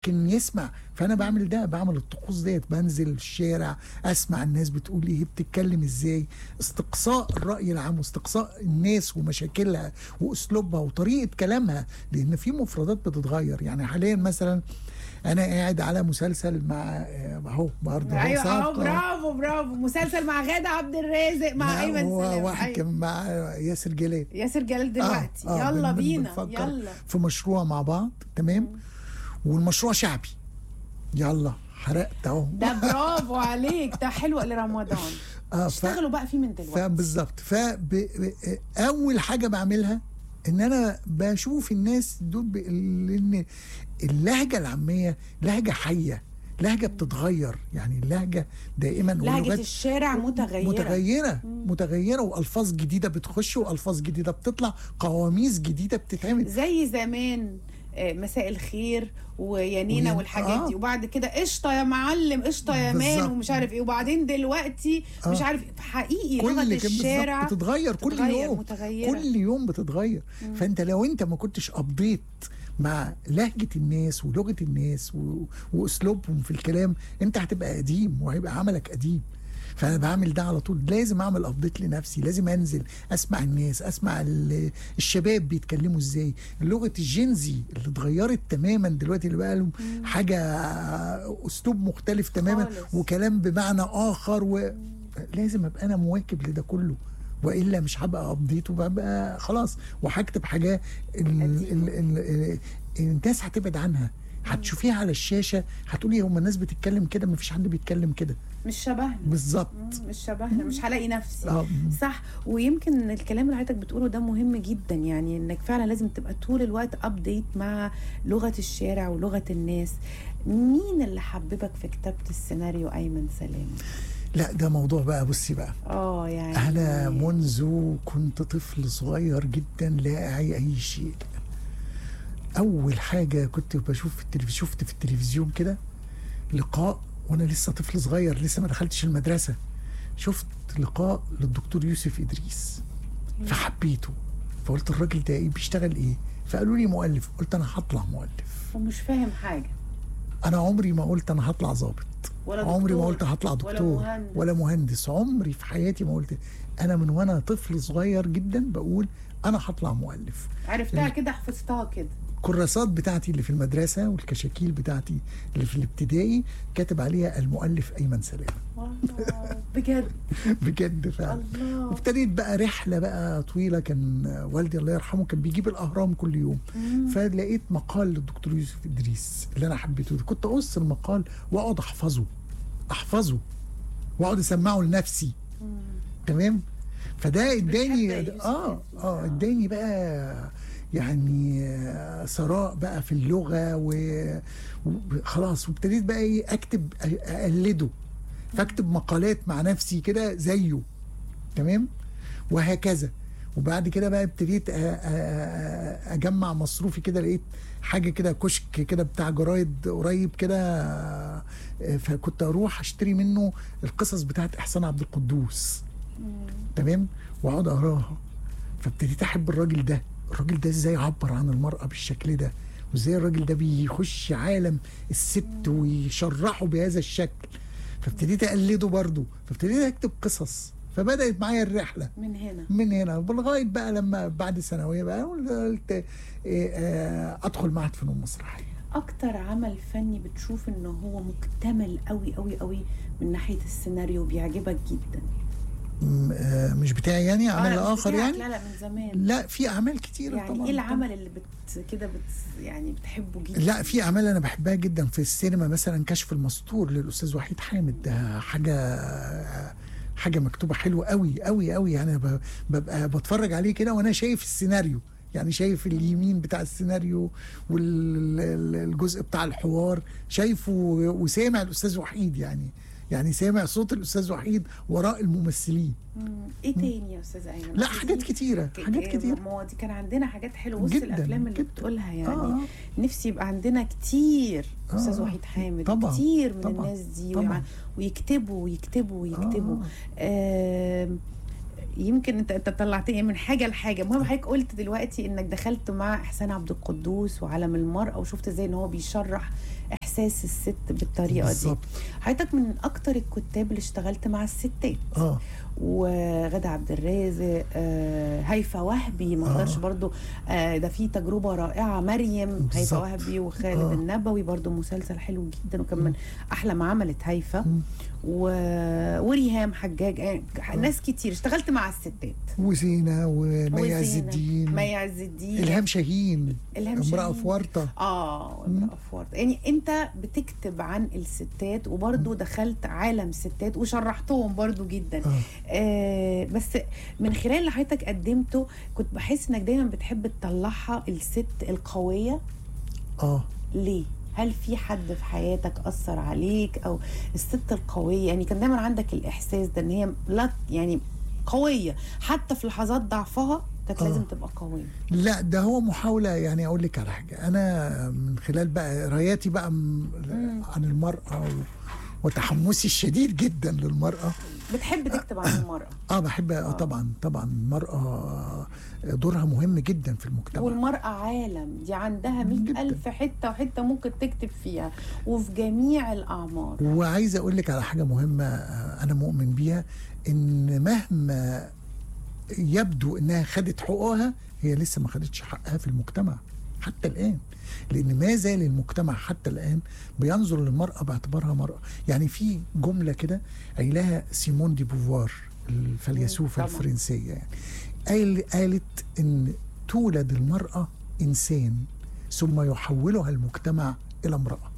ممكن يسمع. فانا بعمل ده، بعمل الطقوس ديت، بنزل الشارع اسمع الناس بتقول ايه، بتتكلم ازاي، استقصاء الراي العام واستقصاء الناس ومشاكلها واسلوبها وطريقه كلامها، لان في مفردات بتتغير. يعني حاليا مثلا انا قاعد على مسلسل مع اهو برضه ايوه اهو، برافو مسلسل مع غادة عبد الرازق مع ايمن هو سلام. واحد أيوة. كان مع ياسر جلال. ياسر جلال دلوقتي. يلا بينا، يلا في مشروع مع بعض. تمام. والمشروع شعبي. يلا حرقت اهو. ده برافو عليك، ده حلو لرمضان. اشتغلوا بقى فيه من دلوقتي. بالظبط. اول حاجه بعملها ان انا بشوف الناس دول لان اللهجه العاميه لهجه حيه، لهجه بتتغير. يعني اللهجه دائما لهجه الشارع متغيره والفاظ جديده بتخش والفاظ جديده بتطلع، قواميس جديده بتتعمل زي زمان. مساء الخير ويانينا والحاجات دي، وبعد كده قشطه يا معلم، قشطه يا مان، ومش عارف ايه. وبعدين دلوقتي مش عارف حقيقي لغه الشارع بتتغير كل يوم، كل يوم بتتغير. فانت لو انت ما كنتش ابديت مع لهجه الناس ولغه الناس واسلوبهم في الكلام، انت هتبقى قديم وهيبقى عملك قديم. فانا بعمل ده على طول، لازم اعمل ابديت لنفسي، لازم انزل اسمع الناس، اسمع الشباب بيتكلموا ازاي، لغه الجينزي اللي اتغيرت تماما دلوقتي، اللي بقى لهم حاجه اسلوب مختلف تماما خالص. وكلام بمعنى اخر، لازم ابقى انا مواكب لده كله، والا مش هبقى ابديت وببقى خلاص. وهكتب حاجه الناس هتبعد عنها، هتشوفيها على الشاشه هتقولي هم الناس بتتكلم كده، مفيش حد بيتكلم كده، مش شبهنا بالظبط، مش شبهنا، مش هلاقي نفسي. صح. ويمكن الكلام اللي حضرتك بتقوله ده مهم جدا، يعني انك فعلا لازم تبقى طول الوقت ابديت مع لغه الشارع ولغه الناس. مين اللي حببك في كتابه السيناريو ايمن سلام؟ لا ده موضوع بقى، بصي بقى يعني انا منذ كنت طفل صغير جدا لا اعي اي شيء. اول حاجه كنت بشوف في التلفزيون، شفت في التلفزيون كده لقاء وانا لسه طفل صغير، لسه ما دخلتش المدرسه، شفت لقاء للدكتور يوسف ادريس فحبيته، فقلت الراجل ده ايه بيشتغل ايه؟ فقالوا لي مؤلف، قلت انا هطلع مؤلف ومش فاهم حاجه. انا عمري ما قلت انا هطلع ضابط، عمري ما قلت هطلع دكتور ولا مهندس، عمري في حياتي ما قلت. انا من وانا طفل صغير جدا بقول انا هطلع مؤلف. عرفتها كده، حفظتها كده. الكراسات بتاعتي اللي في المدرسه والكشاكيل بتاعتي اللي في الابتدائي كاتب عليها المؤلف ايمن سلام. بجد بجد فعلا. وابتديت بقى رحله بقى طويله. كان والدي الله يرحمه كان بيجيب الاهرام كل يوم، فلقيت مقال للدكتور يوسف ادريس اللي انا حبيته، كنت اقص المقال واقعد احفظه واقعد اسمعه لنفسي. تمام. فده اداني اداني بقى يعني ثراء بقى في اللغه وخلاص. وابتديت بقى ايه اكتب، اقلده، فاكتب مقالات مع نفسي كده زيه. تمام. وهكذا. وبعد كده بقى ابتديت اجمع مصروفي كده، لقيت حاجه كده كشك كده بتاع جرايد قريب كده، فكنت اروح اشتري منه القصص بتاعت احسان عبد القدوس. تمام. واقعد اقراها. فابتديت احب الراجل ده ازاي عبر عن المرأة بالشكل ده، وازاي الراجل ده بيخش عالم الست ويشرحه بهذا الشكل. فابتديت اقلده برضه، فابتديت اكتب قصص. فبدأت معايا الرحلة من هنا لغاية بقى لما بعد ثانوية بقى قلت ادخل معهد فنون مسرحية. اكتر عمل فني بتشوف انه هو مكتمل قوي قوي قوي من ناحية السيناريو بيعجبك جدا؟ مش بتاعي يعني، عمل اخر يعني؟ لا من زمان. لا في اعمال كتيره يعني طبعا. ايه العمل اللي يعني بتحبه جدا؟ لا في اعمال انا بحبها جدا في السينما، مثلا كشف المستور للاستاذ وحيد حامد، ده حاجه مكتوبه حلوه قوي قوي قوي. يعني ببقى بتفرج عليه كده وانا شايف السيناريو، يعني شايف اليمين بتاع السيناريو والجزء بتاع الحوار شايفه، وسامع الاستاذ وحيد، يعني سامع صوت الاستاذ وحيد وراء الممثلين. ايه تاني يا استاذ ايمن؟ لا حاجات كتيره، حاجات كتيره. ما دي كان عندنا حاجات حلوه وسط الافلام اللي بتقولها يعني. نفسي يبقى عندنا كتير استاذ وحيد حامد، طبعا كتير من طبعا الناس دي طبعا. ويكتبوا. يمكن انت طلعتني من حاجه لحاجه. المهم حضرتك قلت دلوقتي انك دخلت مع احسان عبد القدوس وعالم المرأة، وشفت ازاي ان هو بيشرح احساس الست بالطريقه بالزبط. دي. حضرتك من اكتر الكتاب اللي اشتغلت مع الستات، وغادة عبد الرازق، هيفا وهبي، ما اقدرش برضو، ده في تجربه رائعه، مريم، هيفا وهبي وخالد النبوي، برضو مسلسل حلو جدا، وكان من احلى ما عملت هيفا، وريهام حجاج، ناس كتير اشتغلت مع الستات، وزينة ومي عز الدين، إلهام شاهين، امرأة في ورطة. امرأة في ورطة. يعني انت بتكتب عن الستات، وبرضو دخلت عالم الستات وشرحتهم برضو جدا. بس من خلال اللي حضرتك قدمته كنت بحس انك دايما بتحب تطلعها الست القوية. ليه؟ هل في حد في حياتك أثر عليك، أو الست القوية؟ يعني كان دايما عندك الإحساس ده ان هي لا يعني قوية حتى في لحظات ضعفها كانت لازم تبقى قوية. لا، ده هو محاولة. يعني أقول لك على حاجة، أنا من خلال بقى قراياتي بقى عن المرأة وتحمسي الشديد جدا للمرأة. بتحب تكتب عن المرأة؟ بحب. طبعا المرأة دورها مهم جدا في المجتمع، والمرأة عالم، دي عندها 100,000 حتة وحتة ممكن تكتب فيها، وفي جميع الأعمار. وعايز أقول لك على حاجة مهمة أنا مؤمن بيها، إن مهما يبدو إنها خدت حقوقها، هي لسه ما خدتش حقها في المجتمع حتى الآن، لأن ما زال المجتمع حتى الآن بينظر للمرأة باعتبارها مرأة. يعني في جملة كده قايلها سيمون دي بوفوار، الفيلسوفة الفرنسية، يعني قالت إن تولد المرأة إنسان ثم يحولها المجتمع إلى امرأة.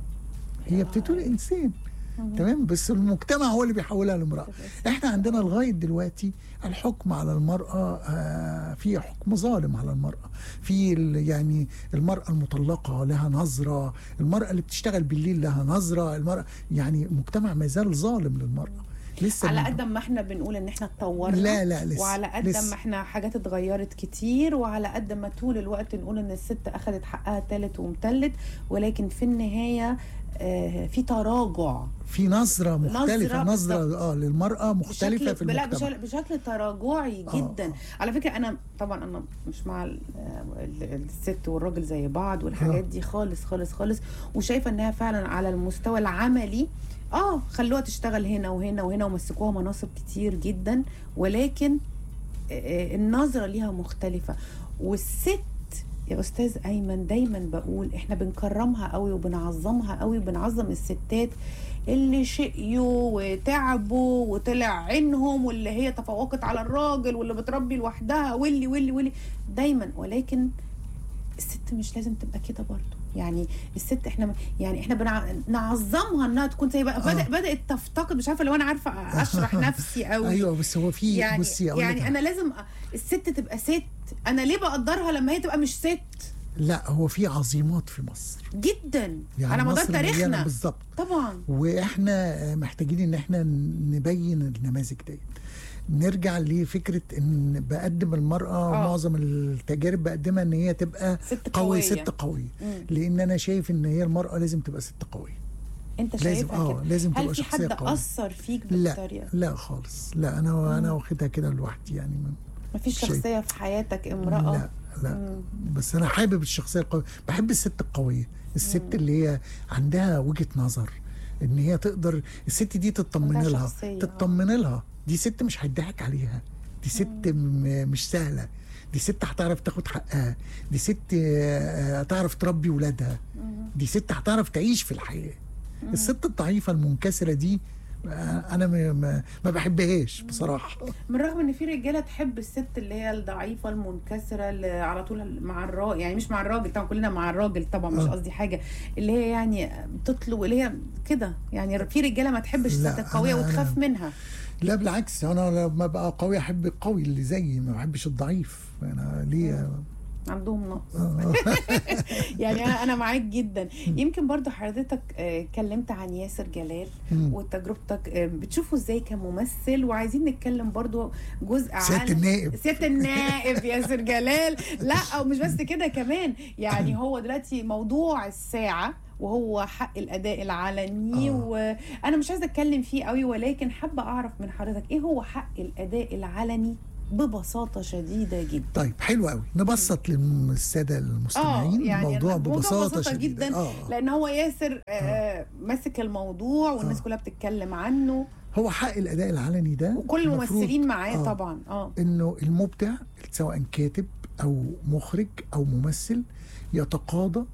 هي بتتولد إنسان تمام، بس المجتمع هو اللي بيحولها لامرأة. احنا عندنا لغاية دلوقتي الحكم على المرأة في حكم ظالم على المرأة. في يعني المرأة المطلقة لها نظرة، المرأة اللي بتشتغل بالليل لها نظرة، المرأة يعني المجتمع ما زال ظالم للمرأة. لسه على قد ما احنا بنقول ان احنا اتطورنا، لا لسه، وعلى قد ما احنا حاجات اتغيرت كتير، وعلى قد ما طول الوقت نقول ان الست اخذت حقها تالت ومتلت، ولكن في النهاية في تراجع، في نظرة مختلفة، نظرة للمرأة مختلفة في المجتمع، بشكل تراجعي جدا. على فكرة أنا طبعا أنا مش مع الست والراجل زي بعض والحاجات دي خالص خالص خالص، وشايفة أنها فعلا على المستوى العملي خلوها تشتغل هنا وهنا وهنا ومسكوها مناصب كتير جدا، ولكن النظرة ليها مختلفة. والست يا أستاذ أيمن دايما بقول إحنا بنكرمها قوي وبنعظمها قوي، وبنعظم الستات اللي شقيوا وتعبوا وطلع عينهم، واللي هي تفوقت على الراجل، واللي بتربي لوحدها، واللي دايما. ولكن الست مش لازم تبقى كده برضو. يعني الست احنا بنعظمها انها تكون زي بقى بدات تفتقد، مش عارفه لو انا عارفه اشرح نفسي قوي. ايوه بس هو في يعني انا لازم الست تبقى ست، انا ليه بقدرها لما هي تبقى مش ست؟ لا، هو في عظيمات في مصر جدا يعني على مدار تاريخنا بالظبط طبعا، واحنا محتاجين ان احنا نبين النماذج دي. نرجع لفكره ان بقدم المراه معظم التجارب بقدمها ان هي تبقى ست قويه. لان انا شايف ان هي المراه لازم تبقى ست قويه. انت شايفها كده؟ لازم هل تبقى في حد اثر فيك بالطريقه؟ لا خالص. لا انا واخدها كده لوحدي. يعني مفيش شخصيه في حياتك امراه؟ لا بس انا حابب الشخصيه القويه، بحب الست القويه، الست اللي هي عندها وجهه نظر، ان هي تقدر الست دي تطمن لها. دي ست مش هيضحك عليها، دي ست مش سهله، دي ست هتعرف تاخد حقها، دي ست هتعرف تربي ولادها، دي ست هتعرف تعيش في الحياه. الست الضعيفه المنكسره دي انا ما بحبهاش بصراحه. من رغم ان في رجاله تحب الست اللي هي الضعيفه المنكسره اللي على طول مع الراجل، يعني مش مع الراجل طبعا، كلنا مع الراجل طبعا، مش قصدي حاجه، اللي هي يعني بتطلب، اللي هي كده. يعني في رجاله ما تحبش الست القويه وتخاف منها. لا بالعكس، انا لما بقى قوي احب القوي اللي زيي، ما بحبش الضعيف. انا ليه عندهم نقص. يعني انا معاك جدا. يمكن برضو حضرتك اتكلمت عن ياسر جلال وتجربتك، بتشوفه ازاي كممثل، وعايزين نتكلم برضو جزء عن سيادة النائب ياسر جلال. لا ومش بس كده كمان، يعني هو دلوقتي موضوع الساعة وهو حق الأداء العلني. وأنا مش عايزة أتكلم فيه قوي، ولكن حابة أعرف من حضرتك إيه هو حق الأداء العلني ببساطه شديده جدا. طيب حلو قوي، نبسط للساده المستمعين يعني الموضوع ببساطه جدا لان هو ياسر ماسك الموضوع والناس كلها بتتكلم عنه. هو حق الاداء العلني ده وكل الممثلين معاه طبعا انه المبدع سواء كاتب او مخرج او ممثل يتقاضى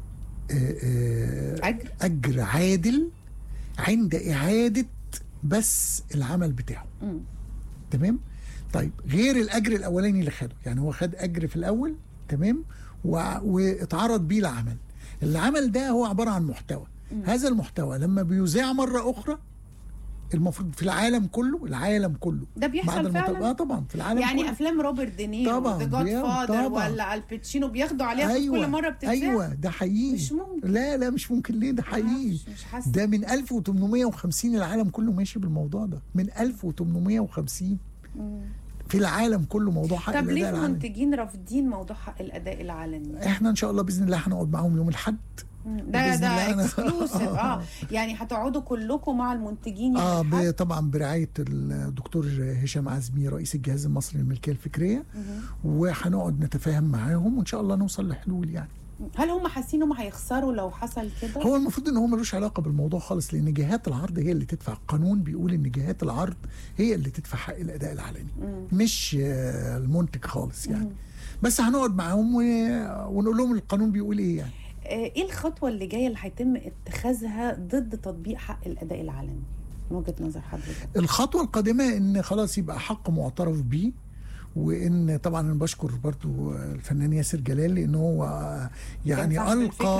اجر عادل عند اعاده بس العمل بتاعه. تمام. طيب غير الاجر الاولاني اللي خده، يعني هو خد اجر في الاول تمام واتعرض بيه العمل ده هو عباره عن محتوى. هذا المحتوى لما بيذاع مره اخرى المفروض في العالم كله ده بيحصل فعلا. طبعا في العالم يعني كله. افلام روبرت دينيرو ذا جاد فادر ولا الباتشينو بياخدوا عليها كل مره بتتذاع. ايوه ده حقيقي. مش ممكن. لا مش ممكن. ليه؟ ده حقيقي. مش ده من 1850 العالم كله ماشي بالموضوع ده، من 1850 في العالم كله موضوع حق الاداء العلني. طب ليه المنتجين رافضين موضوع حق الاداء العلني؟ احنا ان شاء الله باذن الله هنقعد معاهم يوم الاحد. ده اكسكلوسيف. يعني هتقعدوا كلكم مع المنتجين طبعا برعايه الدكتور هشام عزمي رئيس الجهاز المصري للملكيه الفكريه، وهنقعد نتفاهم معاهم وان شاء الله نوصل لحلول. يعني هل هم حاسين انهم هيخسروا لو حصل كده؟ هو المفروض ان هو ملوش علاقه بالموضوع خالص، لان جهات العرض هي اللي تدفع. القانون بيقول ان جهات العرض هي اللي تدفع حق الاداء العلني، مش المنتج خالص يعني. بس هنقعد معاهم ونقول لهم القانون بيقول ايه. يعني ايه الخطوه اللي جايه اللي هيتم اتخاذها ضد تطبيق حق الاداء العلني من وجهه نظر حضرتك؟ الخطوه القادمه ان خلاص يبقى حق معترف بيه، وان طبعا انا بشكر برضو الفنان ياسر جلال لانه هو يعني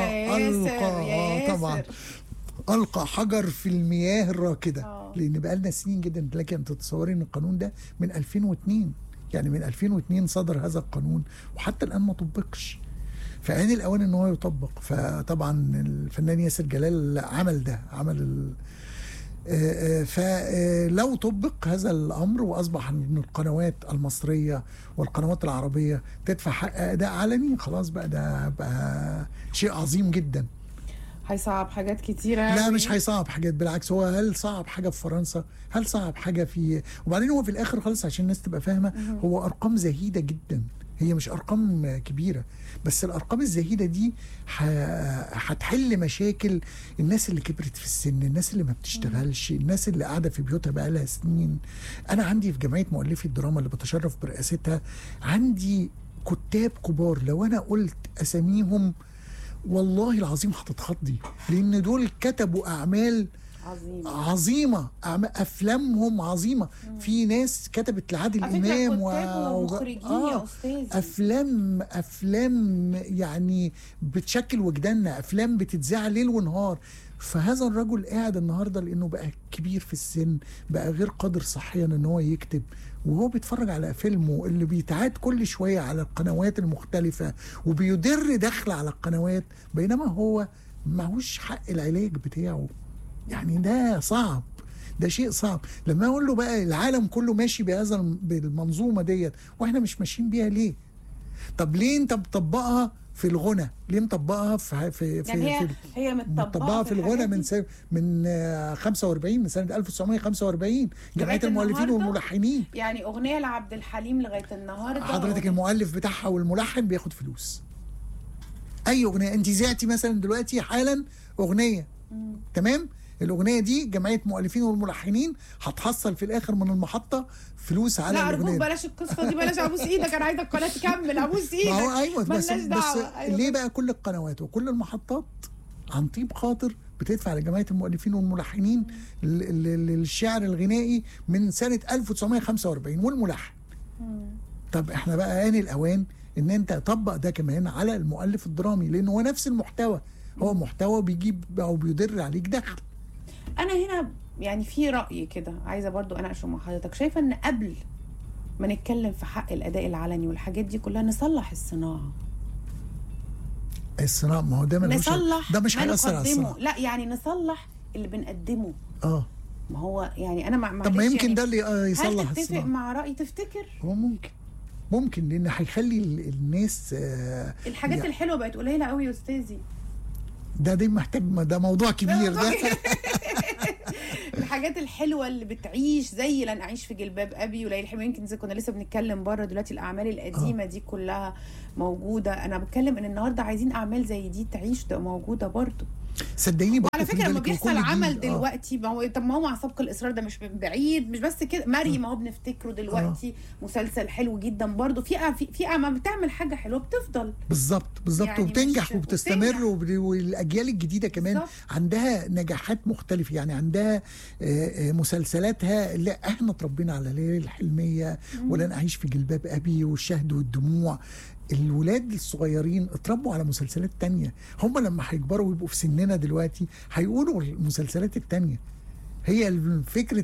القى حجر في المياه الراكده. لان بقى لنا سنين جدا. لكن تتصوري ان القانون ده من 2002، يعني من 2002 صدر هذا القانون وحتى الان ما طبقش. فآن الأوان إن هو يطبق. فطبعا الفنان ياسر جلال عمل فلو طبق هذا الأمر وأصبح أن القنوات المصرية والقنوات العربية تدفع حق أداء علني، خلاص بقى ده بقى شيء عظيم جدا. هيصعب حاجات كتيرة. لا مش هيصعب حاجات، بالعكس. هو هل صعب حاجة في فرنسا؟ هل صعب حاجة في وبعدين هو في الآخر خالص عشان الناس تبقى فاهمة هو أرقام زهيدة جدا، هي مش أرقام كبيرة، بس الأرقام الزهيدة دي هتحل مشاكل الناس اللي كبرت في السن، الناس اللي ما بتشتغلش، الناس اللي قاعدة في بيوتها بقالها سنين. أنا عندي في جمعية مؤلفي الدراما اللي بتشرف برئاستها عندي كتاب كبار، لو أنا قلت أساميهم والله العظيم هتتخضي، لأن دول كتبوا أعمال عظيمة، أفلامهم عظيمة. في ناس كتبت لعادل إمام ومخرجين يا أستاذي. أفلام يعني بتشكل وجداننا، أفلام بتتذاع ليل ونهار. فهذا الرجل قاعد النهاردة لأنه بقى كبير في السن، بقى غير قادر صحيا أن هو يكتب، وهو بيتفرج على فيلمه اللي بيتعاد كل شوية على القنوات المختلفة وبيدر دخل على القنوات، بينما هو معهوش حق العلاج بتاعه. يعني ده صعب، ده شيء صعب. لما اقول له بقى العالم كله ماشي بالمنظومه ديت واحنا مش ماشيين بيها ليه؟ طب ليه انت مطبقها في الغنى؟ ليه مطبقها في يعني هي مطبقه في الغنى من 45، من سنه 1945 جمعيه المؤلفين والملحنين. يعني اغنيه لعبد الحليم لغايه النهارده حضرتك المؤلف بتاعها والملحن بياخد فلوس. اي اغنيه انت زعتي مثلا دلوقتي حالا اغنيه تمام، الاغنيه دي جمعيه مؤلفين والملحنين هتحصل في الاخر من المحطه فلوس على الاغنيه. لا ارجوك بلاش القصه دي، بلاش ابوس ايدك، انا عايزه القناه تكمل، ابوس ايدك. ما هو ايوه بس أيوة. ليه بقى كل القنوات وكل المحطات عن طيب خاطر بتدفع لجمعيه المؤلفين والملحنين للشعر الغنائي من سنه 1945 والملحن. طب احنا بقى آن الأوان ان انت تطبق ده كمان على المؤلف الدرامي، لان هو نفس المحتوى، هو محتوى بيجيب او بيدر عليك دخل. انا هنا يعني في رأي كده عايزه برضو اناقشه مع حضرتك، شايفه ان قبل ما نتكلم في حق الاداء العلني والحاجات دي كلها نصلح الصناعه. الصناعه ما هو ده نصلح، ده مش هيأثر على الصناعه. لا يعني نصلح اللي بنقدمه. ما هو يعني انا مع طب ما يمكن يعني ده اللي يصلح الصناعه. هل تتفق مع رأيي؟ تفتكر هو ممكن لان هيخلي الناس الحاجات يعني الحلوه بقت قليله قوي يا استاذي. ده محتاج، ده موضوع كبير ده. الحاجات الحلوه اللي بتعيش زي لن اعيش في جلباب ابي وليالي الحلميه. يمكن زي كنا لسه بنتكلم بره دلوقتي، الاعمال القديمه دي كلها موجوده. انا بتكلم ان النهارده عايزين اعمال زي دي تعيش، تبقى موجوده برضه. صدقيني على فكره لما بيحصل عمل دلوقتي طب ما هو مع سبق الاصرار ده مش بعيد. مش بس كده، مريم اهو بنفتكره دلوقتي مسلسل حلو جدا برضه. في اما بتعمل حاجه حلوه بتفضل. بالظبط يعني وبتنجح وبتستمر والاجيال الجديده كمان بالزبط. عندها نجاحات مختلفه، يعني عندها مسلسلاتها اللي احنا اتربينا على ليالي الحلميه ولن اعيش في جلباب ابي والشهد والدموع. الولاد الصغيرين اتربوا على مسلسلات تانية، هم لما هيكبروا ويبقوا في سننا دلوقتي هيقولوا المسلسلات التانية. هي فكرة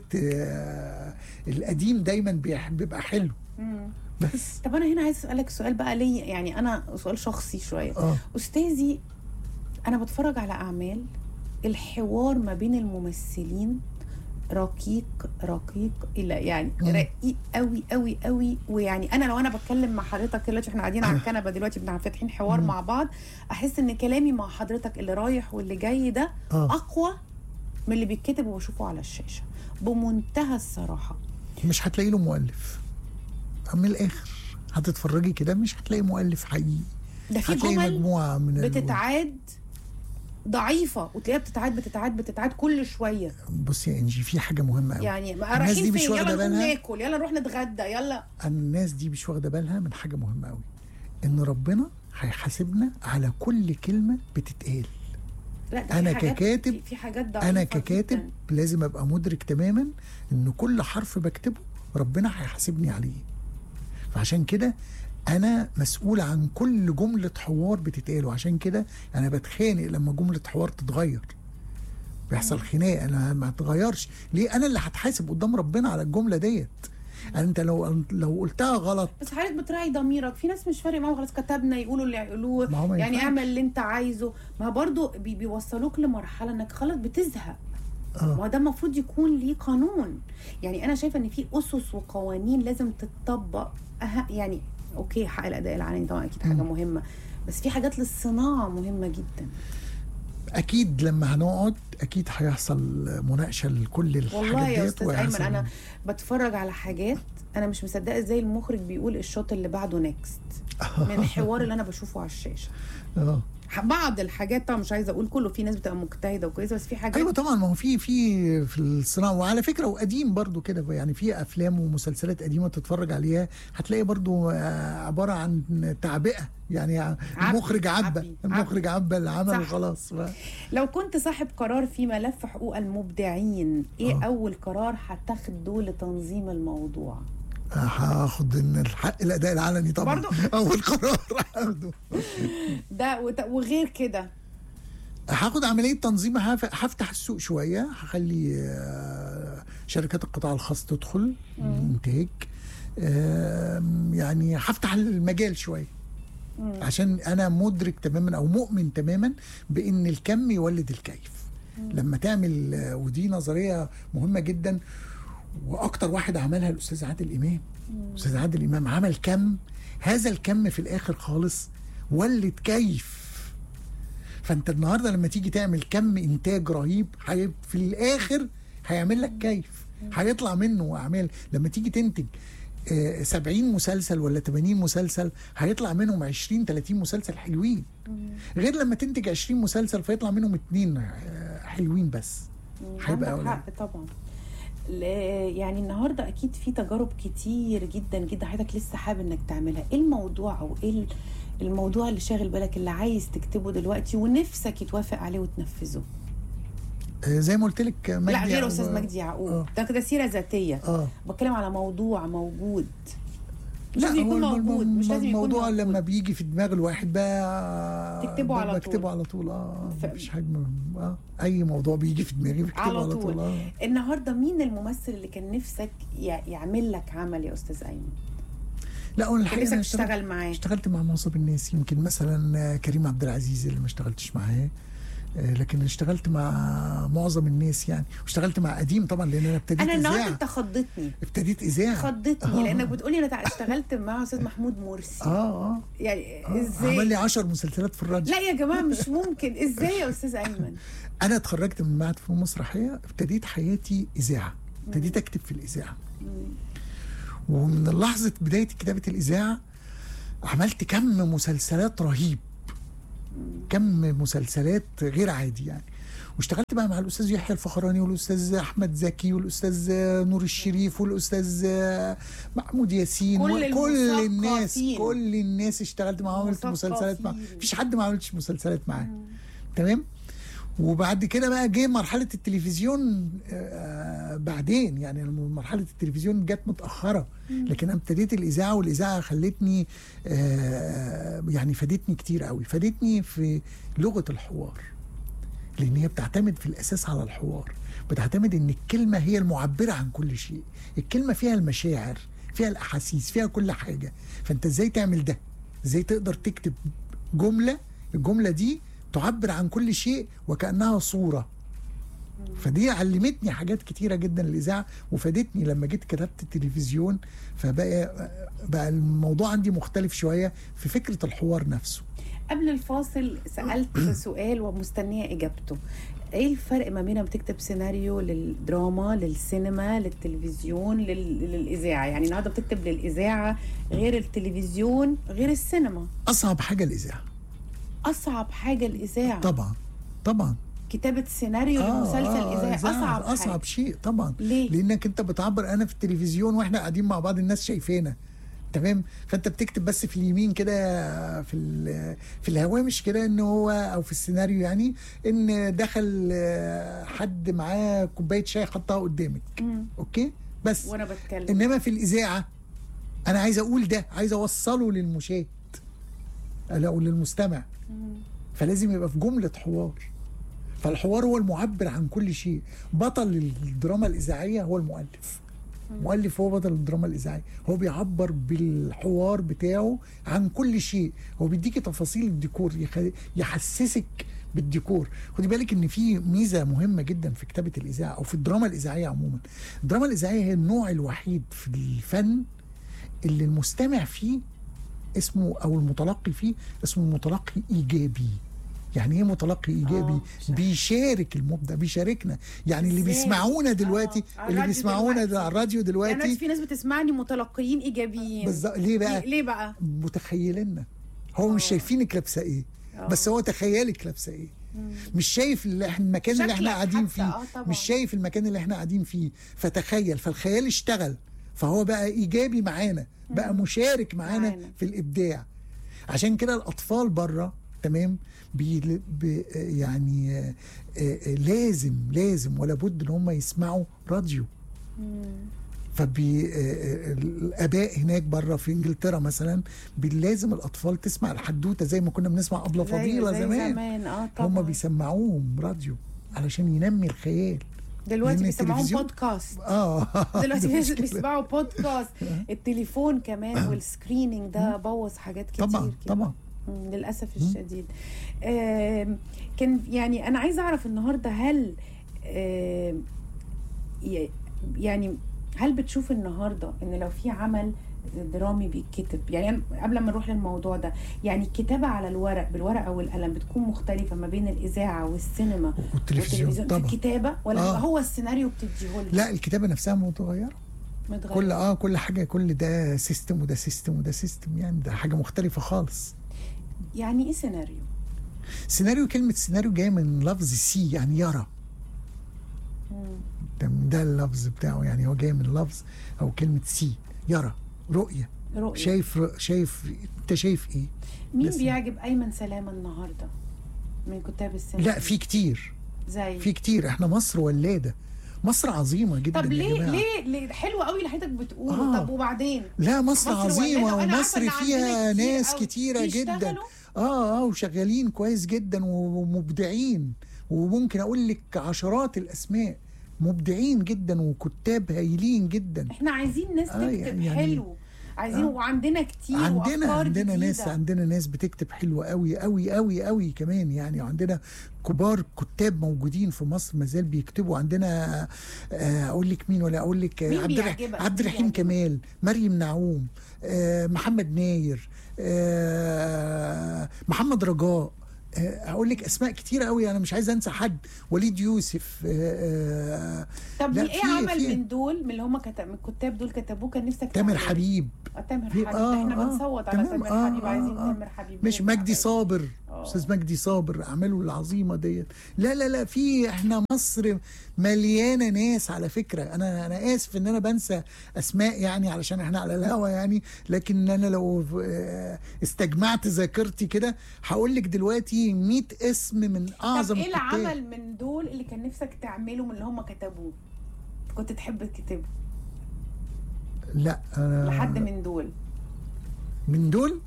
القديم دايما بيبقى حلو. بس طب انا هنا عايز اسالك سؤال بقى لي، يعني انا سؤال شخصي شويه. استاذي، انا بتفرج على اعمال الحوار ما بين الممثلين رقيق الى يعني رقيق قوي قوي قوي. ويعني انا لو انا بتكلم مع حضرتك دلوقتي، احنا قاعدين على الكنبه دلوقتي فاتحين حوار مع بعض، احس ان كلامي مع حضرتك اللي رايح واللي جاي ده اقوى من اللي بيتكتب وبشوفه على الشاشه بمنتهى الصراحه. مش هتلاقي له مؤلف من الاخر، هتتفرجي كده مش هتلاقي مؤلف حقيقي. ده في جمل مجموعه من بتتعاد ضعيفه وتلاقيها بتتعاد كل شويه. بصي يا انجي، في حاجه مهمه قوي. يعني رايحين فين؟ يلا نروح ناكل، يلا نروح نتغدى، يلا. الناس دي مش واخده بالها من حاجه مهمه قوي، ان ربنا هيحاسبنا على كل كلمه بتتقال. لا انا ككاتب، في حاجات ضعيفه. انا ككاتب جداً. لازم ابقى مدرك تماما ان كل حرف بكتبه ربنا هيحاسبني عليه. فعشان كده أنا مسؤول عن كل جملة حوار بتتقال، وعشان كده أنا بتخانق لما جملة حوار تتغير. بيحصل خناق، أنا ما تغيرش ليه؟ أنا اللي هتحاسب قدام ربنا على الجملة ديت. أنت لو قلتها غلط. بس حضرتك بتراعي ضميرك. في ناس مش فارق معاهم، خلاص كتبنا يقولوا اللي يقولوه، يعني اعمل اللي أنت عايزه. ما برضو بيوصلوك لمرحلة إنك خلاص بتزهق. ما ده المفروض يكون ليه قانون. يعني أنا شايفة إن في أسس وقوانين لازم تتطبق. يعني اوكي، حق الاداء العلني طبعا اكيد حاجه مهمه، بس في حاجات للصناعه مهمه جدا. اكيد لما هنقعد اكيد هيحصل مناقشه لكل الحاجات ديت. والله يا استاذ ايمن، انا بتفرج على حاجات انا مش مصدقه ازاي المخرج بيقول الشوط اللي بعده نيكست من الحوار اللي انا بشوفه على الشاشه. بعض الحاجات طبعا مش عايزه اقول كله، في ناس بتبقى مجتهده وكويسه، بس في حاجات. ايوه طبعا، ما هو في الصناعه. وعلى فكره وقديم برضو كده، يعني في افلام ومسلسلات قديمه تتفرج عليها هتلاقي برضو عباره عن تعبئه، يعني المخرج عبى العمل وخلاص. لو كنت صاحب قرار في ملف حقوق المبدعين، ايه اول قرار هتاخده لتنظيم الموضوع؟ هاخد ان الحق الاداء العلني طبعا برضو؟ اول قرار هاخده ده. وغير كده هاخد عمليه تنظيم. هفتح السوق شويه، هخلي شركات القطاع الخاص تدخل الانتاج. يعني هفتح المجال شويه، عشان انا مدرك تماما او مؤمن تماما بان الكم يولد الكيف. لما تعمل، ودي نظريه مهمه جدا، واكتر واحد عملها الاستاذ عادل امام. الاستاذ عادل امام عمل كم، هذا الكم في الاخر خالص ولد كيف. فانت النهارده لما تيجي تعمل كم انتاج رهيب، في الاخر هيعمل لك كيف، هيطلع منه اعمال. لما تيجي تنتج 70 مسلسل ولا 80 مسلسل، هيطلع منهم 20 30 مسلسل حلوين، غير لما تنتج 20 مسلسل فيطلع منهم 2 حلوين بس. هيبقى حق طبعا. يعني النهارده اكيد في تجارب كتير جدا جدا حضرتك لسه حابب انك تعملها. ايه الموضوع او ايه الموضوع اللي شاغل بالك اللي عايز تكتبه دلوقتي ونفسك يتوافق عليه وتنفذه؟ زي ما قلت لك لا غير استاذ مجدي يعقوب، ده كده سيره ذاتيه. بتكلم على موضوع موجود، مش لازم يكون موجود، مش لازم يكون الموضوع لما بيجي في دماغ الواحد بقى بكتبه على طول. مفيش حاجه. اي موضوع بيجي في دماغي بكتبه على طول. النهارده مين الممثل اللي كان نفسك يعمل لك عمل يا استاذ ايمن؟ لا انا الحقيقه نفسك تشتغل معاه. اشتغلت مع معظم الناس، يمكن مثلا كريم عبد العزيز اللي ما اشتغلتش معاه، لكن اشتغلت مع معظم الناس يعني، واشتغلت مع قديم طبعا لان انا ابتديت اذاعه. النهارده انت خضتني، ابتديت اذاعه خضتني لانك بتقولي انا اشتغلت مع استاذ محمود مرسي. يعني ازاي؟ عمل لي 10 مسلسلات في الراديو. لا يا جماعه مش ممكن، ازاي يا استاذ ايمن؟ انا اتخرجت من معهد فنون مسرحيه، ابتديت حياتي اذاعه، ابتديت اكتب في الاذاعه. ومن لحظه بدايه كتابه الاذاعه عملت كم مسلسلات رهيب، كم مسلسلات غير عادي يعني. واشتغلت بقى مع الاستاذ يحيى الفخراني والاستاذ احمد زكي والاستاذ نور الشريف والاستاذ محمود ياسين، كل الناس اشتغلت معاهم، عملت مسلسلات معاهم، مفيش حد ما عملتش مسلسلات معاه. تمام. وبعد كده بقى جه مرحله التلفزيون بعدين، يعني مرحله التلفزيون جت متاخره، لكن انا ابتديت الاذاعه، والاذاعه خلتني يعني فادتني كتير قوي، فادتني في لغه الحوار، لان هي بتعتمد في الاساس على الحوار، بتعتمد ان الكلمه هي المعبره عن كل شيء، الكلمه فيها المشاعر، فيها الاحاسيس، فيها كل حاجه. فانت ازاي تعمل ده؟ ازاي تقدر تكتب جمله، الجمله دي تعبر عن كل شيء وكأنها صورة. فدي علمتني حاجات كتيرة جدا الإذاعة، وفادتني لما جيت كتبت التلفزيون. فبقى الموضوع عندي مختلف شوية في فكرة الحوار نفسه. قبل الفاصل سألت سؤال ومستنية إجابته، ايه الفرق ما بين بتكتب سيناريو للدراما، للسينما، للتلفزيون، للإذاعة؟ يعني النهارده بتكتب للإذاعة غير التلفزيون غير السينما. أصعب حاجة الإذاعة. أصعب حاجة الإذاعة طبعا كتابة سيناريو لمسلسل إذاعي أصعب شيء طبعا. ليه؟ لأنك أنت بتعبر، أنا في التلفزيون وإحنا قاعدين مع بعض الناس شايفانا، تمام؟ فأنت بتكتب بس في اليمين كده في الهوامش كده إن هو، أو في السيناريو يعني، إن دخل حد معاه كوباية شاي حطها قدامك. أوكي؟ بس وأنا بتكلم. إنما في الإذاعة أنا عايز أقول ده، عايز أوصله للمشاهد أو للمستمع، فلازم يبقى في جملة حوار. فالحوار هو المعبر عن كل شيء. بطل الدراما الإذاعية هو المؤلف. المؤلف هو بطل الدراما الإذاعية، هو بيعبر بالحوار بتاعه عن كل شيء، هو بيديكي تفاصيل الديكور، يحسسك بالديكور. خدي بالك ان في ميزة مهمة جدا في كتابة الإذاعة او في الدراما الإذاعية عموما. الدراما الإذاعية هي النوع الوحيد في الفن اللي المستمع فيه اسمه، او المتلقي فيه اسمه متلقي ايجابي. يعني ايه متلقي ايجابي؟ بيشارك المبدع، بيشاركنا. يعني اللي بيسمعونا دلوقتي، اللي بيسمعونا على الراديو دلوقتي، يعني في ناس بتسمعني متلقيين ايجابيين. بالظبط. ليه بقى متخيلنا، هو مش شايفينك لابسه ايه، بس هو تخيلك لابسه ايه. مش شايف المكان اللي احنا قاعدين فيه، مش شايف المكان اللي احنا قاعدين فيه، فتخيل، فالخيال اشتغل، فهو بقى ايجابي معانا، بقى مشارك معانا في الابداع. عشان كده الاطفال بره، تمام، يعني لازم ولا بد ان هم يسمعوا راديو. الاباء هناك بره في انجلترا مثلا لازم الاطفال تسمع الحدوته زي ما كنا بنسمع ابله فضيله زمان. طبعا هم بيسمعوهم راديو علشان ينمي الخيال. دلوقتي بيسمعوهم بودكاست. دلوقتي بيسمعوا بودكاست. التليفون كمان والسكرينينج ده بوظ حاجات كتير طبعا للاسف الشديد. كان يعني انا عايزه اعرف النهارده، هل يعني هل بتشوف النهارده ان لو في عمل درامي بيتكتب، يعني قبل ما نروح للموضوع ده، يعني الكتابه على الورق بالورقه والقلم بتكون مختلفه ما بين الاذاعه والسينما والتلفزيون في الكتابه، ولا هو السيناريو بتديه لنا؟ لا، الكتابه نفسها متغيره. كل حاجه، كل ده سيستم وده سيستم وده سيستم، يعني ده حاجه مختلفه خالص. يعني ايه سيناريو؟ سيناريو، كلمه سيناريو جايه من لفظ سي، يعني يرى. ده اللفظ بتاعه، يعني هو جاي من لفظ او كلمه سي، يرى، رؤيه. شايف انت شايف ايه؟ مين بيعجب ايمن سلامه النهارده من كتاب السينما؟ لا، في كتير، في كتير. احنا مصر ولاده، مصر عظيمه جدا. طب ليه حلو قوي اللي حضرتك بتقوله. طب وبعدين؟ لا، مصر عظيمه، ومصر فيها ناس كتيره جدا. وشغالين كويس جدا ومبدعين، وممكن اقول لك عشرات الاسماء مبدعين جدا وكتاب هايلين جدا. احنا عايزين ناس تكتب حلو، عايزين وعندنا كتير عندنا ناس بتكتب حلوة قوي قوي قوي قوي كمان يعني. عندنا كبار كتاب موجودين في مصر ما زال بيكتبوا. عندنا اقول لك مين ولا اقول لك عبد الرحيم كمال، مريم نعوم، محمد ناير، محمد رجاء. هقول لك اسماء كتيره قوي، انا مش عايز انسى حد. وليد يوسف. طب ايه عمل من دول، من اللي هم من الكتاب دول كتبوه كان نفسك تامر حبيب؟ تامر حبيب احنا بنصوت على تامر حبيب. عايزين تامر حبيب. مش مجدي صابر؟ استاذ مجدي صابر اعماله العظيمه ديت. لا في احنا مصر مليانه ناس على فكره. انا اسف ان انا بنسى اسماء يعني علشان احنا على الهوا يعني، لكن انا لو استجمعت ذاكرتي كده هقول لك دلوقتي 100 اسم من اعظم. طب ايه العمل من دول اللي كان نفسك تعمله من اللي هم كتبوه كنت تحب تكتبه؟ لا لحد من دول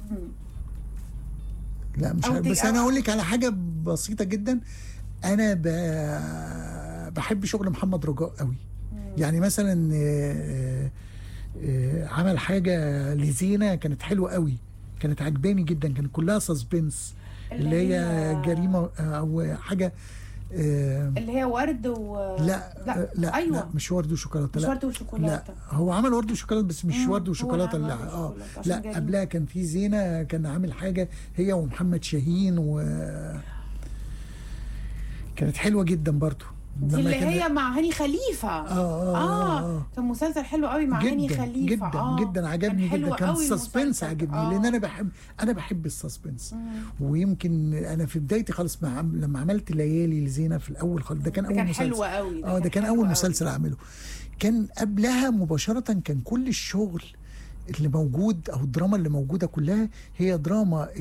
لا مش عارف، بس انا اقول لك على حاجه بسيطه جدا. انا بحب شغل محمد رجاء قوي. يعني مثلا عمل حاجه لزينه كانت حلوه قوي، كانت عجباني جدا، كانت كلها سسبنس اللي هي جريمه او حاجه اللي هي ورد لا أيوة. لا مش ورد وشوكولاته. مش ورد وشوكولاته. لا هو عمل ورد وشوكولاته بس مش ورد وشوكولاته. لا قبلها كان في زينه كان عامل حاجه هي ومحمد شاهين كانت حلوه جدا برضو. اللي هي مع هاني خليفه. كان مسلسل حلو قوي مع هاني خليفه. جدا عجبني جدا. كان السسبنس عجبني لان انا بحب السسبنس. ويمكن انا في بدايتي خالص لما عملت ليالي لزينه في الاول خالص، ده كان اول مسلسل. حلو قوي ده كان اول مسلسل اعمله. كان قبلها مباشره كان كل الشغل اللي موجود او الدراما اللي موجوده كلها هي دراما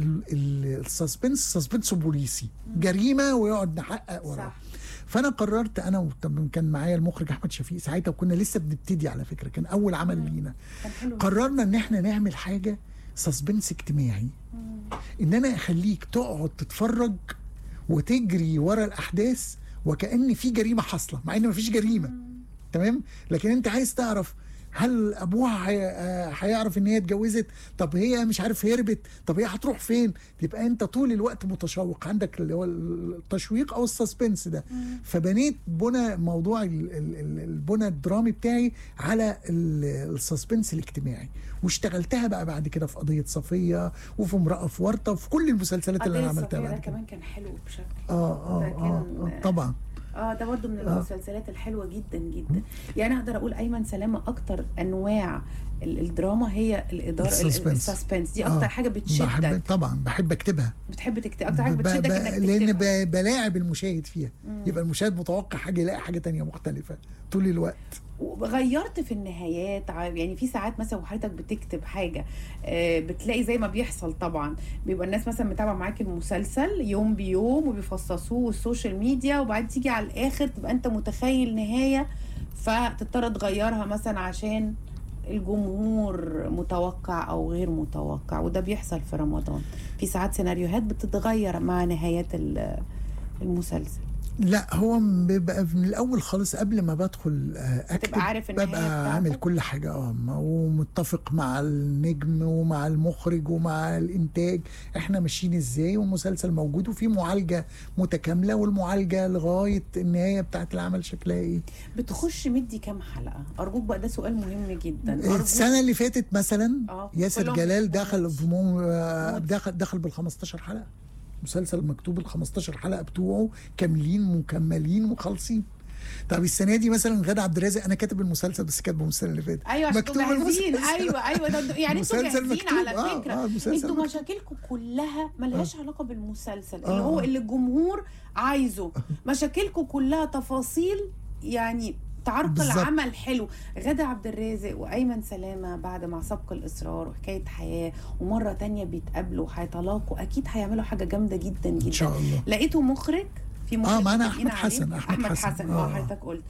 السسبنس بوليسي، جريمه ويقعد نحقق وراه. فانا قررت انا كان معايا المخرج احمد شفيق ساعتها، وكنا لسه بنبتدي على فكره، كان اول عمل لينا. قررنا ان احنا نعمل حاجه سسبنس اجتماعي، ان انا اخليك تقعد تتفرج وتجري ورا الاحداث وكأن في جريمه حاصله مع ان مفيش جريمه. تمام، لكن انت عايز تعرف هل ابوها هيعرف ان هي اتجوزت؟ طب هي مش عارف هربت؟ طب هي هتروح فين؟ تبقى انت طول الوقت متشوق، عندك اللي هو التشويق او السسبنس ده. فبنيت موضوع البنى الدرامي بتاعي على السسبنس الاجتماعي، واشتغلتها بقى بعد كده في قضية صفية وفي امرأة في ورطة وفي كل المسلسلات اللي انا عملتها بعد كده. كمان كان حلو بشكل طبعا. ده برضو من المسلسلات الحلوه جدا جدا. يعني اقدر اقول ايمن سلامه اكتر انواع الدراما هي الاداره السسبنس دي اكتر حاجه بتشدك. طبعا بحب اكتبها. بتحب تكتب اكتر حاجه بتشدك انك تكتبها لان بلاعب المشاهد فيها. يبقى المشاهد متوقع حاجه يلاقي حاجه تانية مختلفه طول الوقت. وغيرت في النهايات. يعني في ساعات مثلا وحضرتك بتكتب حاجه بتلاقي زي ما بيحصل طبعا، بيبقى الناس مثلا متابعه معاك المسلسل يوم بيوم وبيفصصوه والسوشيال ميديا، وبعد تيجي على الاخر تبقى انت متخيل نهايه فتضطر تغيرها مثلا عشان الجمهور متوقع او غير متوقع. وده بيحصل في رمضان، في ساعات سيناريوهات بتتغير مع نهايات المسلسل. لا هو بيبقى من الاول خالص قبل ما بدخل اكتب عارف ببقى عامل كل حاجه ومتفق مع النجم ومع المخرج ومع الانتاج احنا ماشيين ازاي، والمسلسل موجود وفي معالجه متكامله، والمعالجه لغايه النهايه بتاعت العمل شكلها ايه. بتخش مدي كام حلقه ارجوك بقى؟ ده سؤال مهم جدا. السنه اللي فاتت مثلا ياسر جلال دخل بال15 حلقه. مسلسل مكتوب ال15 حلقه بتوعه كاملين مكملين وخالصين. طب السنه دي مثلا غادة عبد الرازق انا كاتب المسلسل بس كاتبه السنه اللي فاتت. ايوه مكتوب جاهزين. ايوه ده يعني انتوا جاهزين على فكره. انتوا مشاكلكم كلها ملهاش علاقه بالمسلسل اللي هو اللي الجمهور عايزه. مشاكلكم كلها تفاصيل يعني تعرق العمل حلو. غادة عبد الرازق وايمن سلامه بعد مع سبق الاصرار وحكايه حياه ومره تانية بيتقابلوا وهيتلاقوا، اكيد هيعملوا حاجه جامده جدا جدا ان شاء الله. لقيته مخرج في مخرج معانا احمد حسن. حضرتك قلت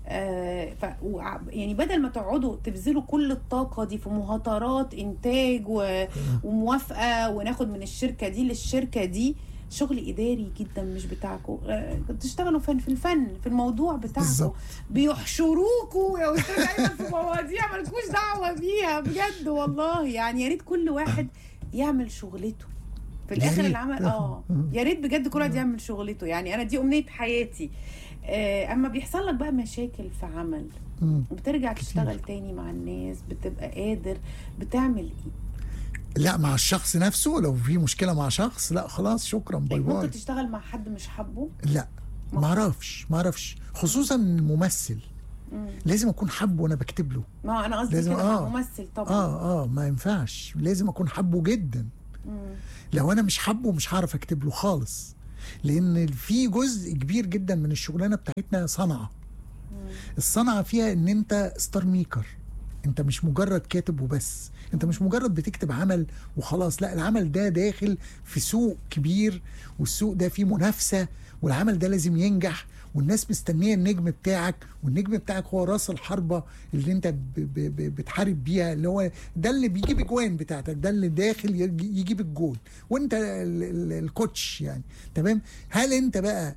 يعني بدل ما تقعدوا تبذلوا كل الطاقه دي في مهاترات انتاج وموافقه وناخد من الشركه دي للشركه دي، شغل اداري جدا مش بتاعكم، تشتغلوا في الفن، في الموضوع بتاعكم، بيحشروكوا يا استاذ ايمن في مواضيع مالكوش دعوه بيها بجد والله. يعني يا ريت كل واحد يعمل شغلته في الاخر العمل. يا ريت بجد كل واحد يعمل شغلته. يعني انا دي امنيه حياتي. اما بيحصل لك بقى مشاكل في عمل، بترجع تشتغل تاني مع الناس، بتبقى قادر بتعمل ايه؟ لا مع الشخص نفسه، لو في مشكله مع شخص لا خلاص شكرا باي باي. ممكن تشتغل مع حد مش حابه؟ لا ما اعرفش خصوصا الممثل. لازم اكون حبه وانا بكتب له. ما انا قصدي كده ممثل طبعا. ما ينفعش، لازم اكون حبه جدا. لو انا مش حبه مش هعرف اكتب له خالص، لان في جزء كبير جدا من الشغلانه بتاعتنا صنعه. الصنعه فيها ان انت ستار ميكر، انت مش مجرد كاتب وبس، انت مش مجرد بتكتب عمل وخلاص، لا العمل ده داخل في سوق كبير، والسوق ده فيه منافسه، والعمل ده لازم ينجح، والناس مستنيه النجم بتاعك، والنجم بتاعك هو راس الحربه اللي انت بتحارب بيها، اللي هو ده اللي بيجيب اجوان بتاعتك، ده اللي داخل يجيب الجول، وانت الكوتش يعني. تمام. هل انت بقى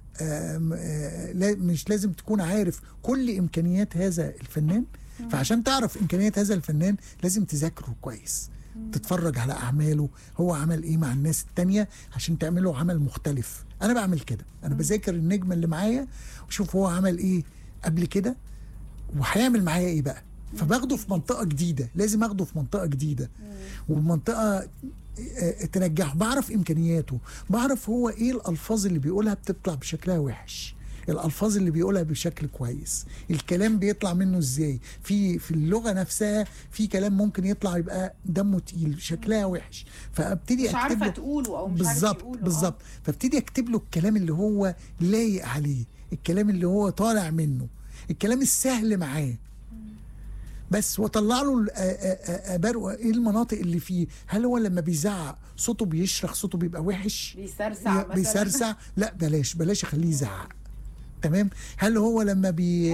مش لازم تكون عارف كل امكانيات هذا الفنان؟ فعشان تعرف امكانيات هذا الفنان لازم تذاكره كويس، تتفرج على اعماله، هو عمل ايه مع الناس التانية عشان تعمله عمل مختلف. انا بعمل كده، انا بذاكر النجم اللي معايا وشوف هو عمل ايه قبل كده وهيعمل معايا ايه بقى، فباخده في منطقة جديدة، لازم اخده في منطقة جديدة ومنطقة تنجحه، بعرف امكانياته، بعرف هو ايه الالفاظ اللي بيقولها بتطلع بشكلها وحش، الالفاظ اللي بيقولها بشكل كويس، الكلام بيطلع منه ازاي، في اللغه نفسها في كلام ممكن يطلع يبقى دمه تقيل شكلها وحش، فابتدي مش عارفه تقوله او مش عارفه تقوله. بالظبط. فابتدي اكتب له الكلام اللي هو لايق عليه، الكلام اللي هو طالع منه، الكلام السهل معاه بس، واطلع له ايه المناطق اللي فيه. هل هو لما بيزعق صوته بيشرخ، صوته بيبقى وحش، بيسرسع؟ لا بلاش اخليه يزعق. تمام. هل هو لما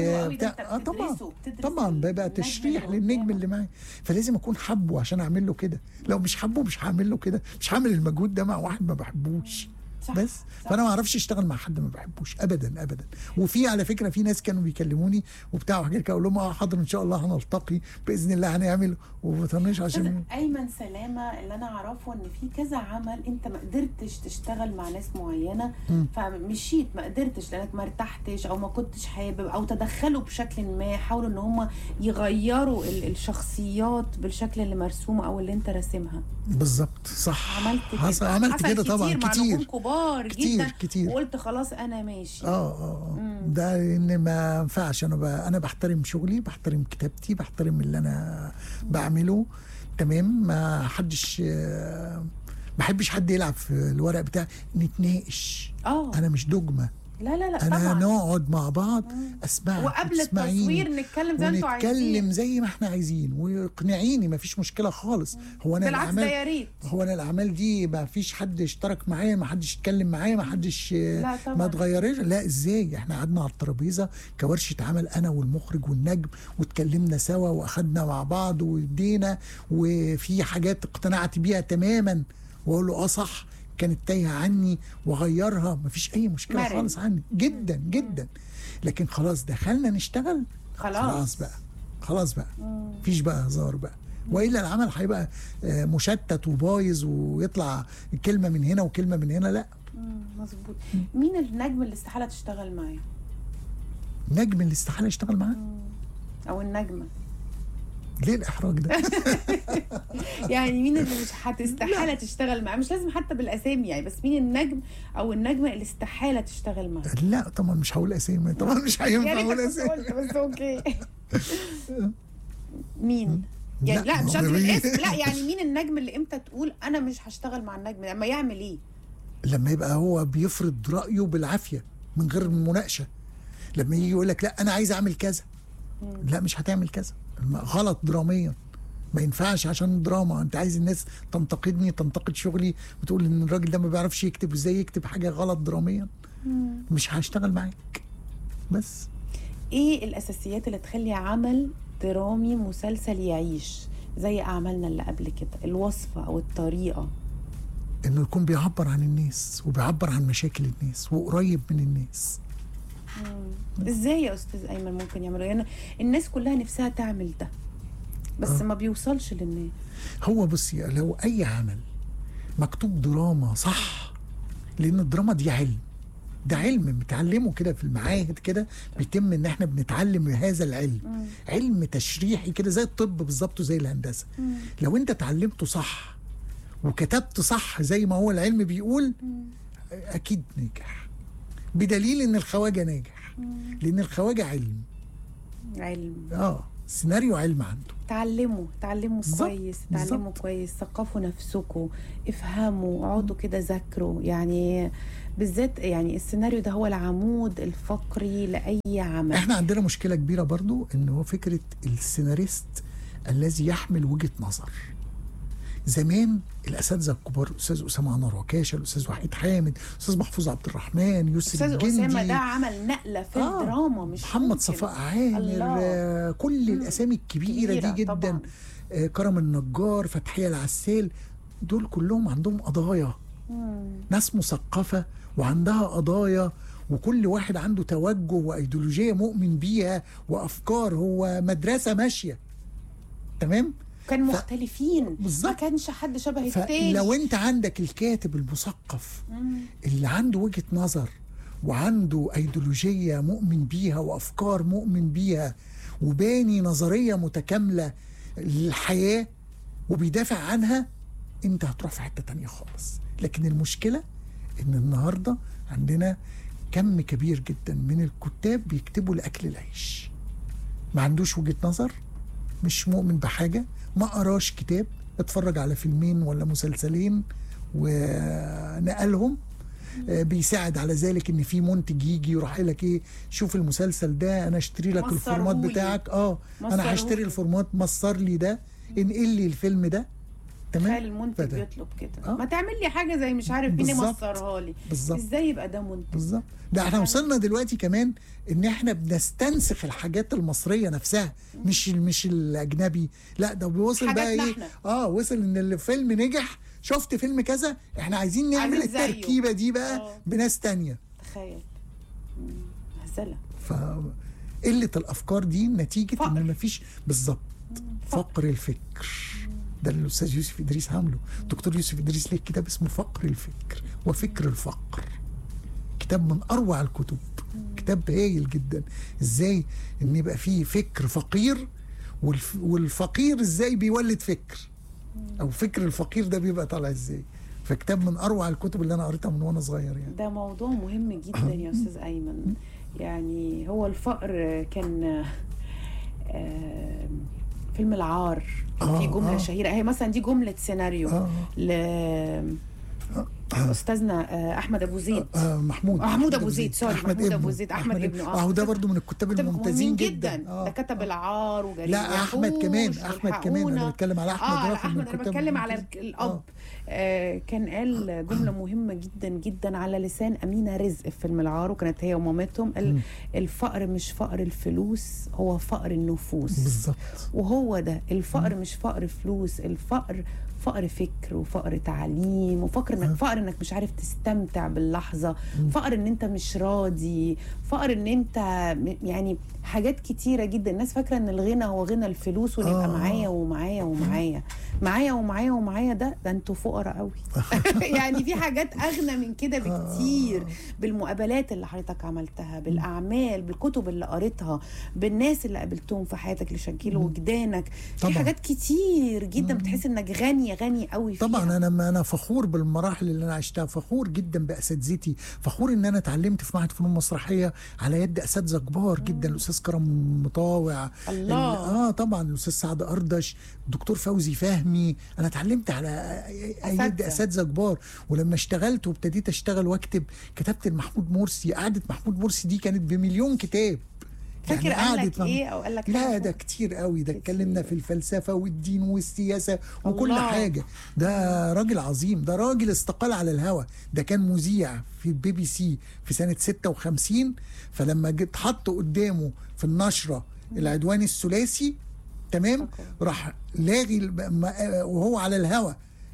طبعا بيبقى تشريح للنجم اللي معايا، فلازم اكون حبه عشان اعمل له كده، لو مش حبه مش هعمل له كده، مش هعمل المجهود ده مع واحد ما بحبوش. صح. بس صح. فانا ما اعرفش اشتغل مع حد ما بحبوش ابدا ابدا. وفي على فكره في ناس كانوا بيكلموني وبتاع وحاجات كده، اقول لهم حاضر ان شاء الله هنلتقي باذن الله هنعمل، وما بطنش عشان ايمن سلامه اللي انا اعرفه ان في كذا عمل انت ما قدرتش تشتغل مع ناس معينه فمشيت، ما قدرتش لانك ما ارتحتش او ما كنتش حابب، او تدخلوا بشكل ما، حاولوا ان هم يغيروا الشخصيات بالشكل اللي مرسوم او اللي انت راسمها. بالظبط صح. عملت كده طبعا كتير كبار جدا كتير. وقلت خلاص انا ماشي. ده ان ما ينفعش. انا بحترم شغلي، بحترم كتابتي، بحترم اللي انا بعمله. تمام. ما حدش بحبش حد يلعب في الورق بتاعي، نتناقش. انا مش دogma. لا انا طبعا نقعد مع بعض، اسمعك وقبل التصوير نتكلم زي ما انتوا عايزين، ونتكلم زي ما احنا عايزين، واقنعيني ما فيش مشكله خالص. هو انا بالعكس ده يا ريت. هو انا الاعمال دي ما فيش حد اشترك معايا، ما حدش اتكلم معايا، ما حدش ما اتغيرش. لا ازاي؟ احنا قعدنا على الترابيزه كورشه عمل انا والمخرج والنجم، واتكلمنا سوا واخدنا مع بعض وادينا، وفي حاجات اقتنعت بيها تماما واقول له صح، كانت تايهه عني واغيرها، مفيش اي مشكله خالص عني جدا جدا. لكن خلاص دخلنا نشتغل، خلاص بقى مفيش بقى هزار بقى، والا العمل هيبقى مشتت وبايظ ويطلع كلمه من هنا وكلمه من هنا. لا مظبوط. مين النجم اللي استحاله تشتغل معاه؟ نجم اللي استحاله اشتغل معاه او النجمه؟ ليه الاحراج ده؟ يعني مين اللي مش هتستحاله تشتغل معاه؟ مش لازم حتى بالاسامي يعني، بس مين النجم او النجمه اللي استحاله تشتغل معاه؟ لا طبعا مش هقول اسامي، طبعا مش هينفع اقول اسامي. بس اوكي. مين؟ يعني لا مش قصدي بالاسم، لا يعني مين النجم اللي امتى تقول انا مش هشتغل مع النجم؟ لما يعمل ايه؟ لما يبقى هو بيفرض رايه بالعافيه من غير مناقشه. لما يجي يقول لك لا انا عايز اعمل كذا، لا مش هتعمل كذا، غلط دراميا، ما ينفعش عشان دراما. انت عايز الناس تنتقدني، تنتقد شغلي، وتقول ان الراجل ده ما بيعرفش يكتب، ازاي يكتب حاجه غلط دراميا؟ مش هشتغل معاك. بس ايه الاساسيات اللي تخلي عمل درامي مسلسل يعيش زي اعمالنا اللي قبل كده؟ الوصفه او الطريقه؟ انه يكون بيعبر عن الناس وبيعبر عن مشاكل الناس وقريب من الناس. ازاي يا استاذ ايمن ممكن يعملوا؟ يعني الناس كلها نفسها تعمل ده بس ما بيوصلش للناس. هو بصي، لو اي عمل مكتوب دراما صح، لان الدراما دي علم، ده علم بنتعلمه كده في المعاهد، كده بيتم ان احنا بنتعلم هذا العلم. علم تشريحي كده زي الطب بالظبط وزي الهندسه. لو انت اتعلمته صح وكتبت صح زي ما هو العلم بيقول، اكيد ناجح، بدليل ان الخواجه ناجح، لان الخواجه علم. سيناريو علم عنده. تعلموا كويس، تعلموا كويس، ثقفوا نفسكم، افهموا، اقعدوا كده ذاكروا. يعني بالذات يعني السيناريو ده هو العمود الفقري لأي عمل. احنا عندنا مشكلة كبيرة برضو، ان هو فكرة السيناريست الذي يحمل وجهة نظر. زمان الاساتذه الكبار، الاستاذ اسامه انور عكاشه، الاستاذ وحيد حامد، الاستاذ محفوظ عبد الرحمن، يوسف الجندي، الاستاذ اسامه ده عمل نقله في الدراما، مش محمد صفاء عامر، كل الاسامي الكبيره دي جدا، كرم النجار، فتحيه العسال، دول كلهم عندهم قضايا. ناس مثقفه وعندها قضايا، وكل واحد عنده توجه وايديولوجيه مؤمن بيها وافكار، هو مدرسه ماشيه تمام. كان مختلفين بالظبط. ما كانش حد شبه التاني. لو انت عندك الكاتب المثقف اللي عنده وجهة نظر وعنده ايديولوجية مؤمن بيها وافكار مؤمن بيها وباني نظرية متكاملة للحياة وبيدافع عنها، انت هتروح في حتة تانية خالص. لكن المشكلة ان النهاردة عندنا كم كبير جدا من الكتاب بيكتبوا لأكل العيش، ما عندوش وجهة نظر، مش مؤمن بحاجة، ما قراش كتاب، اتفرج على فيلمين ولا مسلسلين ونقلهم. بيساعد على ذلك ان في منتج يجي يروح لك ايه، شوف المسلسل ده انا اشتري لك الفورمات بتاعك، انا هشتري الفورمات، مصر لي ده، انقل لي الفيلم ده. تمام. تخيل المنتج يطلب كده، ما تعمل لي حاجه زي مش عارف مين مصرها لي. ازاي يبقى ده منتج؟ بالظبط. ده احنا وصلنا دلوقتي كمان ان احنا بنستنسخ الحاجات المصريه نفسها، مش الاجنبي، لا ده بيوصل بقى ايه، وصل ان الفيلم نجح، شفت فيلم كذا، احنا عايزين نعمل التركيبه دي بقى بناس تانية. تخيل هزله. فقله الافكار دي نتيجه ان مفيش بالظبط فقر الفكر. ده اللي الاستاذ يوسف ادريس عامله. الدكتور يوسف ادريس ليه كتاب اسمه فقر الفكر وفكر الفقر، كتاب من اروع الكتب، كتاب هايل جدا. ازاي ان يبقى فيه فكر فقير، والفقير ازاي بيولد فكر، او فكر الفقير ده بيبقى طالع ازاي. فكتاب من اروع الكتب اللي انا قريتها من وانا صغير. يعني ده موضوع مهم جدا يا استاذ ايمن. يعني هو الفقر كان فيلم العار في جملة شهيرة، هي مثلا دي جملة سيناريو استاذنا احمد ابو زيد، محمود ابو زيد، سوري، محمود ابو زيد، احمد ابنه. ده برضو من الكتاب الممتازين جدا. ده كتب العار وجريمة. لا احمد كمان انا بتكلم على احمد انا بتكلم على الاب. كان قال جملة مهمة جدا جدا على لسان أمينة رزق في فيلم العار، وكانت هي ومامتهم. قال الفقر مش فقر الفلوس، هو فقر النفوس. بالظبط. وهو ده الفقر، مش فقر فلوس، الفقر فقر فكر وفقر تعليم وفقر انك مش عارف تستمتع باللحظه، فقر ان انت مش راضي، فقر ان انت يعني حاجات كتيره جدا. الناس فاكره ان الغنى هو غنى الفلوس، ونبقى معايا ومعايا ومعايا معايا ومعايا ومعايا. ده انتوا فقراء قوي. يعني في حاجات اغنى من كده بكتير، بالمقابلات اللي حضرتك عملتها، بالاعمال، بالكتب اللي قريتها، بالناس اللي قابلتهم في حياتك اللي شكلوا وجدانك. في حاجات كتير جدا بتحس انك غني قوي فيها. طبعا انا فخور بالمراحل اللي انا عشتها، فخور جدا باساتذتي، فخور ان انا اتعلمت في معهد فنون مسرحيه على يد اساتذه كبار جدا، الاستاذ كرم مطاوع، الله، طبعا الاستاذ سعد اردش، الدكتور فوزي فهمي. انا اتعلمت على يد اساتذه كبار. ولما اشتغلت وابتديت اشتغل واكتب، كتبت محمود مرسي. قعده محمود مرسي دي كانت ب1,000,000 كتاب. فاكر قال لك ايه او قال لك؟ لا ده كتير قوي، ده اتكلمنا في الفلسفه والدين والسياسه وكل حاجه. ده راجل عظيم، ده راجل استقال على الهوا. ده كان مذيع في BBC في سنه 56. فلما جيت حط قدامه في النشره العدوان الثلاثي، تمام، راح لاغي وهو على الهوا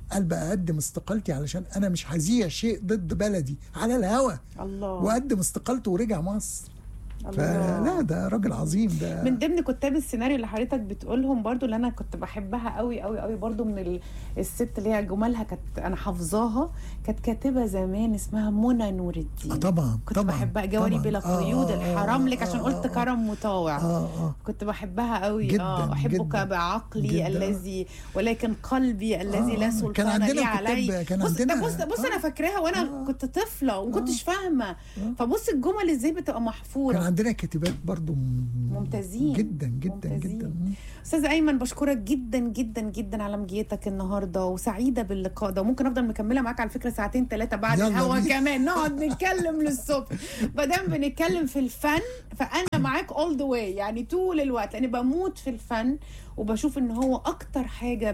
قال بقى اقدم استقالتي علشان انا مش هذيع شيء ضد بلدي على الهوا. الله. وقدم استقالته ورجع مصر. فلا ده راجل عظيم. ده من ضمن كتاب السيناريو اللي حضرتك بتقولهم برضو اللي انا كنت بحبها قوي قوي قوي برضو من الست اللي هي جمالها كانت انا حافظاها، كانت كاتبه زمان اسمها منى نور الدين. طبعا كنت بحبها. جواري بلا قيود الحرام لك عشان قلت كرم مطاوع. كنت بحبها قوي. جدا احبك جدا بعقلي جدا. الذي ولكن قلبي الذي لا سلطان لي عليه. بص انا فاكراها وانا كنت طفله وما كنتش فاهمه. فبص الجمل ازاي بتبقى محفوره. عندنا كاتبات برضو ممتازين جدا جدا ممتازين. جدا. استاذ ايمن بشكرك جدا جدا جدا على مجيتك النهارده وسعيده باللقاء ده، وممكن افضل مكمله معاك على فكره 2-3 بعد الهوا كمان نقعد نتكلم للصبح. ما دام بنتكلم في الفن فانا معاك اول ذا واي يعني طول الوقت، لاني بموت في الفن وبشوف ان هو اكتر حاجه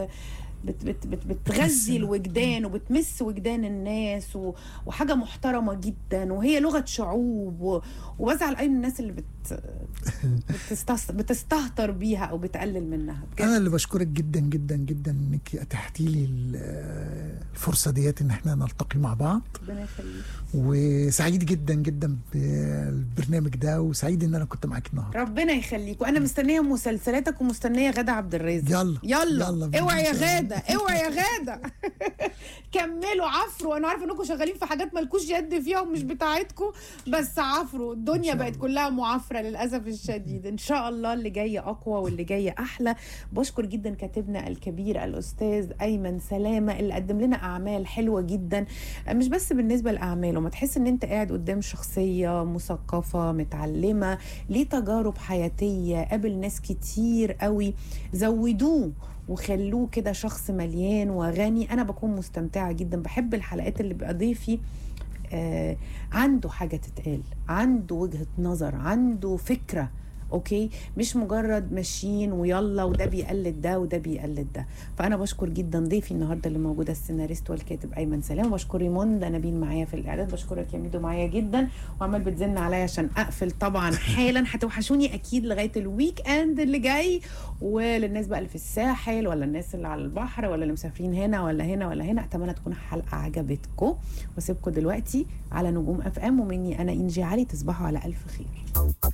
بتغذي الوجدان وبتمس وجدان الناس وحاجه محترمه جدا، وهي لغه شعوب وبزعل اي من الناس اللي بتستهتر بيها او بتقلل منها. انا اللي بشكرك جدا جدا جدا انك اتحتي لي الفرصه ديت ان احنا نلتقي مع بعض. ربنا يخليك. وسعيد جدا جدا بالبرنامج ده، وسعيد ان انا كنت معاك النهارده. ربنا يخليك. وانا مستنيه مسلسلاتك ومستنيه غادة عبد الرازق. يلا اوعي يا غادة، اوعي يا غادة. كملوا عفروا. انا عارفه انكم شغالين في حاجات مالكوش يد فيها ومش بتاعتكم، بس عفروا. الدنيا بقت كلها معفره للاسف الشديد. ان شاء الله اللي جاي اقوى واللي جاي احلى. بشكر جدا كاتبنا الكبير الاستاذ ايمن سلامه اللي قدم لنا اعمال حلوه جدا، مش بس بالنسبه لاعماله، ما تحس ان انت قاعد قدام شخصيه مثقفه متعلمه ليه تجارب حياتيه، قابل ناس كتير قوي زودوه وخلوه كده شخص مليان وغني. انا بكون مستمتعه جدا، بحب الحلقات اللي بقى ضيفي عنده حاجه تتقال، عنده وجهه نظر، عنده فكره، اوكي، مش مجرد ماشيين ويلا وده بيقلد ده وده بيقلد ده. فانا بشكر جدا ضيفي النهارده اللي موجوده السيناريست والكاتب ايمن سلام، وبشكر ريموند نبيل معايا في الاعداد، بشكرك يا ميدو معايا جدا وعمال بتزن عليا عشان اقفل طبعا حالا. هتوحشوني اكيد لغايه الويك اند اللي جاي. وللناس بقى اللي في الساحل ولا الناس اللي على البحر ولا اللي مسافرين هنا ولا هنا ولا هنا، اتمنى تكون الحلقه عجبتكم، واسيبكم دلوقتي على نجوم FM ومني انا انجي علي. تصبحوا على الف خير.